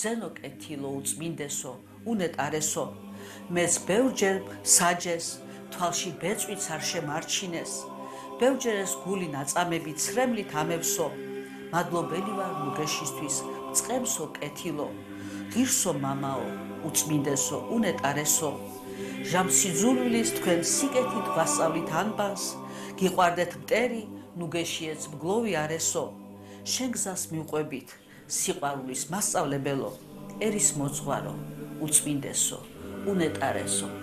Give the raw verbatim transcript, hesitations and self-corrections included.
ბრძენო კეთილო უწმინდესო, უნეტარესო, მეც ბევრჯერ საჯეს, თვალში ბეწვიც არ შემარჩინეს, ბევრჯერ ეს გული ნაწამები ცრემლით ამევსო, მადლობელი ვარ ნუგეშისთვის, წყემსო კეთილო, ღირსო მამაო, უწმინდესო, უნეტარესო, ჟამსიძულვილის თქვენ სიკეთით გვასწავლით ანბანს, გიყვარდეთ მტერი, ნუგეშიეც მგლოვი არესო, შენ გზას მივყვებით, სიყვარულის მასწავლებელო, ერის მოძღვარო, უწმინდესო, უნეტარესო.